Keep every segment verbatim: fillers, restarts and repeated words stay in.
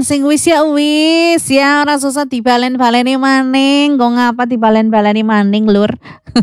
sing wis ya wis ya ora susah dibalen-baleni maning. Kok ngapa dibalen-baleni maning, Lur?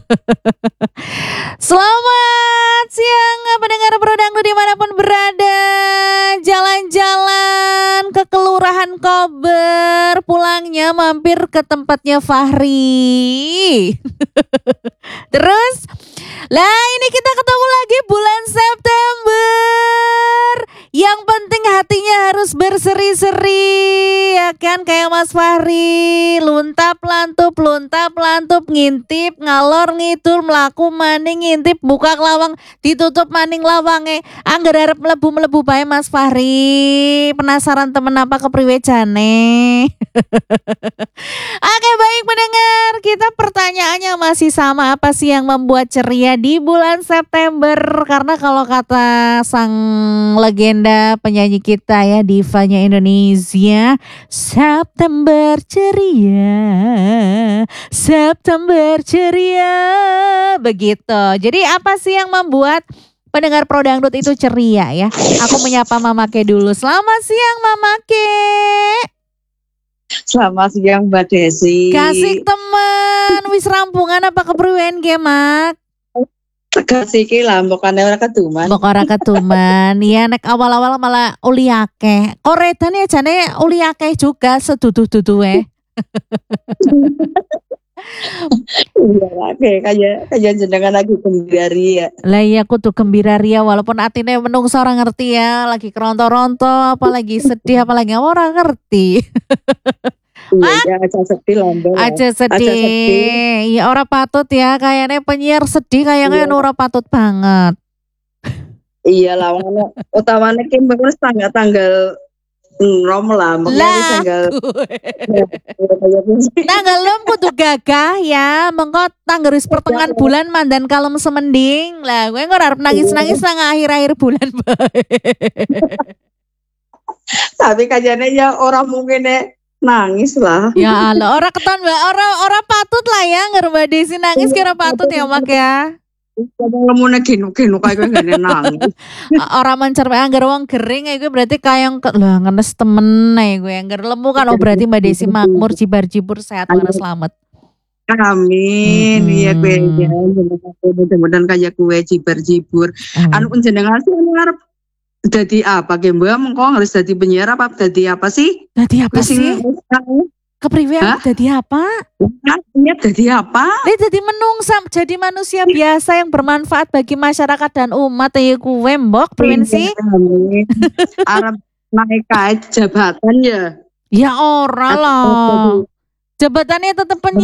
Selamat siang pendengar Pro Dangdut dimanapun berada. Jalan-jalan ke Kelurahan Kober, pulangnya mampir ke tempatnya Fahri. Terus, lah ini kita ketemu lagi bulan September. Yang penting hatinya harus berseri-seri, ya kan, kayak Mas Fahri. Luntap lantup, luntap lantup, ngintip, ngalor ngidul, melaku maning, ngintip, buka lawang, ditutup maning lawange. Angger arep mlebu-mlebu bae Mas Fahri. Penasaran temen apa kepriwe jane? Oke, baik pendengar, kita pertanyaannya masih sama, apa sih yang membuat ceria di bulan September? Karena kalau kata sang legenda penyanyi kita ya, divanya Indonesia, September ceria, September ceria, begitu. Jadi apa sih yang membuat pendengar Pro Dangdut itu ceria ya? Aku menyapa Mama Ke dulu. Selamat siang Mama Ke. Selamat siang Mbak Desi. Kasih teman, wis rampungan apa kepriwen ge, Mak? Kasih ki lambokane ora keduman. Mbok ora keduman. Ya nek awal-awal malah uli akeh. Koredan ya jane uli akeh juga seduduh-duduhe. Iya oke, kayak kayak jenengan lagi gembira ria. Lah iya kudu gembira ria walaupun atine menungso ora ngerti ya, lagi keronto-ronto, apalagi sedih, apalagi ora ngerti. Iya, aja sedih lambang. Aja sedih. Iya ora patut ya, kayaknya penyiar sedih kayaknya ora patut banget. Iya lah, utamanya ki wis tanggal-tanggal rom lah, lah tanggal tanggal lem kudu gagah ya, mengko tanggal wis pertengahan bulan mandan kalem semending lah, gue nggak harap nangis-nangis nang akhir-akhir bulan bae. Tapi kajane ya orang mungkin nangis lah. Ya Allah, orang keton mbak, orang orang patut lah ya nggak Mbak Desi nangis kira patut ya Mak ya. Kalau mau genu-genu kayak gue gak nangis. Orang mencermai anggar wong gering itu berarti kayak lah ngenes temen nih gue anggar lemu kan, oh berarti Mbak Desi makmur, jibar-jibur, sehat mana selamat. Amin. Iya gue ya, mudah-mudahan kayak gue jibar-jibur. Anu jenengan sih ngarep jadi apa ge Mbak? Mengko harus jadi penyiar apa jadi apa sih? Jadi apa sih? Kepriwe jadi apa? Iya jadi apa? Dia jadi menungsam, jadi manusia biasa yang bermanfaat bagi masyarakat dan umat. Ya kuwe mbok provinsi. Arab naik kait jabatan ya? Ya ora lah. Jabatannya tetap penyiar.